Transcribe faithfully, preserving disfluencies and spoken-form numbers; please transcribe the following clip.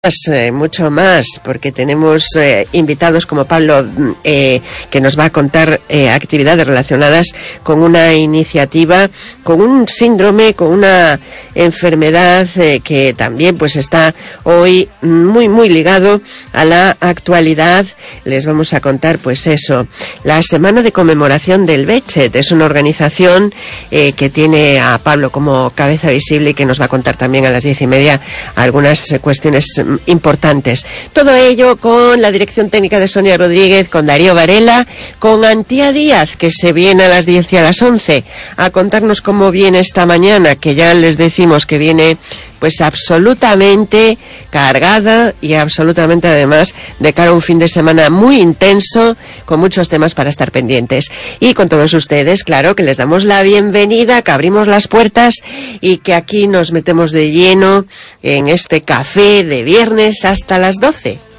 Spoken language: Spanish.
Eh, mucho más, porque tenemos eh, invitados como Pablo, eh, que nos va a contar eh, actividades relacionadas con una iniciativa, con un síndrome, con una enfermedad eh, que también pues está hoy muy muy ligado a la actualidad. Les vamos a contar pues eso, la semana de conmemoración del Behçet. Es una organización eh, que tiene a Pablo como cabeza visible y que nos va a contar también a las diez y media algunas eh, cuestiones importantes. Todo ello con la dirección técnica de Sonia Rodríguez, con Darío Varela, con Antía Díaz, que se viene a las diez y a las once a contarnos cómo viene esta mañana, que ya les decimos que viene pues absolutamente cargada y absolutamente además de cara a un fin de semana muy intenso, con muchos temas para estar pendientes. Y con todos ustedes, claro, que les damos la bienvenida, que abrimos las puertas y que aquí nos metemos de lleno en este café de viernes hasta las doce.